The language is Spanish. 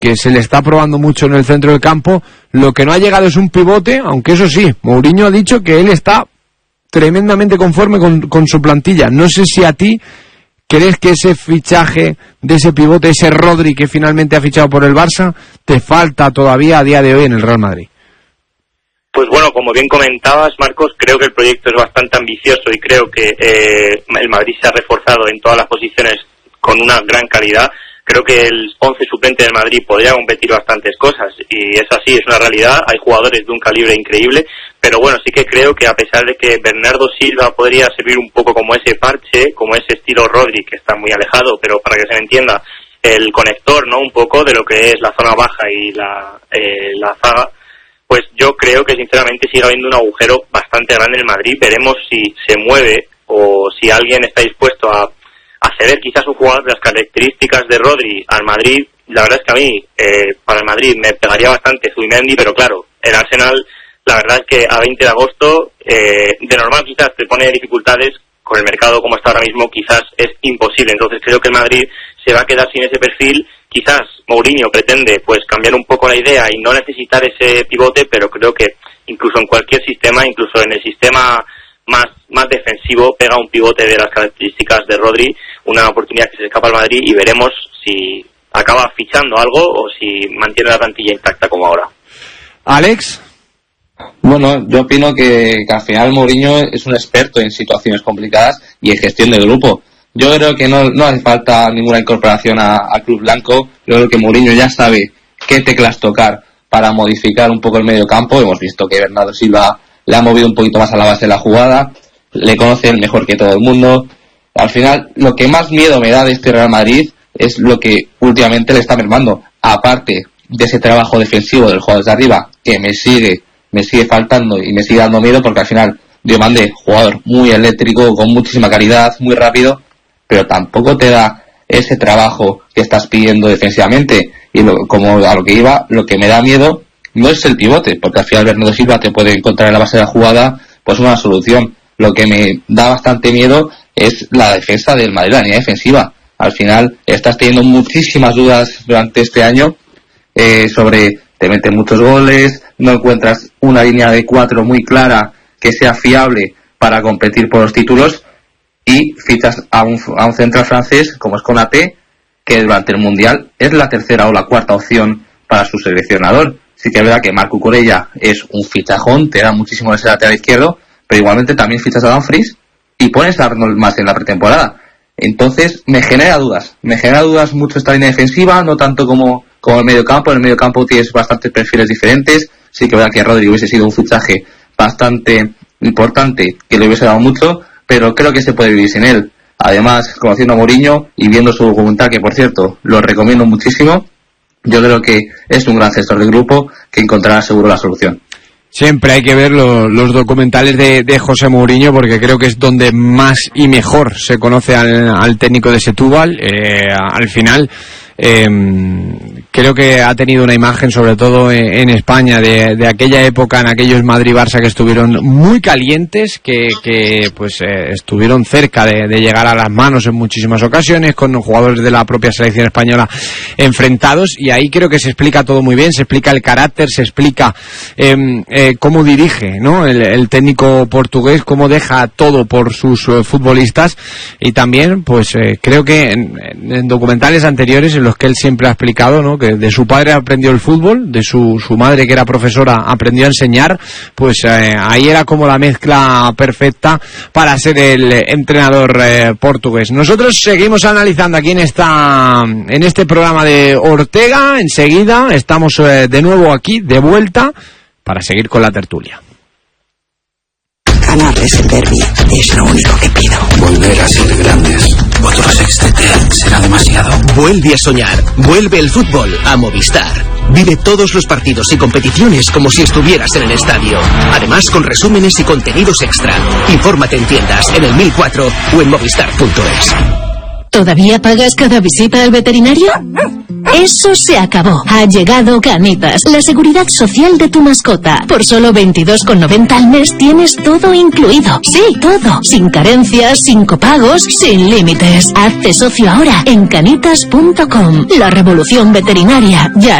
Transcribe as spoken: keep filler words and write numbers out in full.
que se le está probando mucho en el centro del campo. Lo que no ha llegado es un pivote, aunque eso sí, Mourinho ha dicho que él está tremendamente conforme con, con su plantilla. No sé si a ti crees que ese fichaje de ese pivote, ese Rodri que finalmente ha fichado por el Barça, te falta todavía a día de hoy en el Real Madrid. Pues bueno, como bien comentabas, Marcos, creo que el proyecto es bastante ambicioso y creo que eh, el Madrid se ha reforzado en todas las posiciones con una gran calidad. Creo que el once suplente del Madrid podría competir bastantes cosas y es así, es una realidad. Hay jugadores de un calibre increíble, pero bueno, sí que creo que a pesar de que Bernardo Silva podría servir un poco como ese parche, como ese estilo Rodri, que está muy alejado, pero para que se me entienda, el conector, ¿no? Un poco de lo que es la zona baja y la, eh, la zaga, pues yo creo que sinceramente sigue habiendo un agujero bastante grande en el Madrid. Veremos si se mueve o si alguien está dispuesto a a ceder quizás un jugador de las características de Rodri al Madrid. La verdad es que a mí, eh, para el Madrid, me pegaría bastante Zubimendi, pero claro, el Arsenal, la verdad es que a veinte de agosto, eh, de normal quizás te pone dificultades, con el mercado como está ahora mismo, quizás es imposible. Entonces creo que el Madrid se va a quedar sin ese perfil. Quizás Mourinho pretende pues cambiar un poco la idea y no necesitar ese pivote, pero creo que incluso en cualquier sistema, incluso en el sistema más más defensivo, pega un pivote de las características de Rodri, una oportunidad que se escapa al Madrid, y veremos si acaba fichando algo o si mantiene la plantilla intacta como ahora. Alex. Bueno, yo opino que, que al final Mourinho es un experto en situaciones complicadas y en gestión de grupo. Yo creo que no, no hace falta ninguna incorporación a, a Club Blanco. Yo creo que Mourinho ya sabe qué teclas tocar para modificar un poco el medio campo. Hemos visto que Bernardo Silva le ha movido un poquito más a la base de la jugada, le conocen mejor que todo el mundo. Al final, lo que más miedo me da de este Real Madrid es lo que últimamente le está mermando, aparte de ese trabajo defensivo del jugador de arriba, que me sigue, me sigue faltando y me sigue dando miedo, porque al final Diomande, jugador muy eléctrico, con muchísima calidad, muy rápido, pero tampoco te da ese trabajo que estás pidiendo defensivamente. Y lo, como a lo que iba, lo que me da miedo no es el pivote, porque al final Bernardo Silva te puede encontrar en la base de la jugada pues una solución. Lo que me da bastante miedo es la defensa del Madrid, la línea defensiva. Al final estás teniendo muchísimas dudas durante este año eh, sobre, te meten muchos goles, no encuentras una línea de cuatro muy clara que sea fiable para competir por los títulos, y fichas a un, a un central francés como es Konaté, que durante el Mundial es la tercera o la cuarta opción para su seleccionador. Sí que es verdad que Marco Cucurella es un fichajón, te da muchísimo ese lateral izquierdo, pero igualmente también fichas a Dumfries y pones a Arnold más en la pretemporada. Entonces me genera dudas, me genera dudas mucho esta línea defensiva, no tanto como, como el medio campo. En el medio campo tienes bastantes perfiles diferentes. Sí que es verdad que Rodri hubiese sido un fichaje bastante importante, que le hubiese dado mucho, pero creo que se puede vivir sin él. Además, conociendo a Mourinho y viendo su documental, que por cierto lo recomiendo muchísimo, yo creo que es un gran gestor de grupo que encontrará seguro la solución. Siempre hay que ver lo, los documentales de, de José Mourinho, porque creo que es donde más y mejor se conoce al, al técnico de Setúbal. Eh, al final, eh, creo que ha tenido una imagen, sobre todo en, en España, de, de aquella época, en aquellos Madrid-Barça que estuvieron muy calientes, que, que pues eh, estuvieron cerca de, de llegar a las manos en muchísimas ocasiones, con jugadores de la propia selección española enfrentados, y ahí creo que se explica todo muy bien, se explica el carácter, se explica eh, eh, cómo dirige, ¿no? El, el técnico portugués, cómo deja todo por sus eh, futbolistas, y también pues eh, creo que en, en documentales anteriores en los que él siempre ha explicado, ¿no?, que de su padre aprendió el fútbol, de su, su madre, que era profesora, aprendió a enseñar, pues eh, ahí era como la mezcla perfecta para ser el eh, entrenador eh, portugués. Nosotros seguimos analizando aquí en esta en este programa de Ortega. Enseguida estamos eh, de nuevo aquí, de vuelta, para seguir con la tertulia. Ganarles el derbi es lo único que pido. Volver a ser grandes. Otro sextete será demasiado. Vuelve a soñar. Vuelve el fútbol a Movistar. Vive todos los partidos y competiciones como si estuvieras en el estadio. Además, con resúmenes y contenidos extra. Infórmate en tiendas, en el mil cuatro o en movistar punto es. ¿Todavía pagas cada visita al veterinario? Eso se acabó. Ha llegado Canitas, la seguridad social de tu mascota. Por solo veintidós con noventa al mes tienes todo incluido. Sí, todo. Sin carencias, sin copagos, sin límites. Hazte socio ahora en canitas punto com. La revolución veterinaria ya